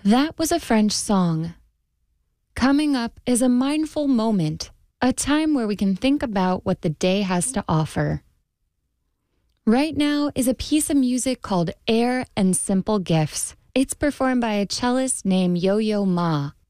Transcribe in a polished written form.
That was a French song. Coming up is a mindful moment, a time where we can think about what the day has to offer. Right now is a piece of music called Air and Simple Gifts. It's performed by a cellist named Yo-Yo Ma.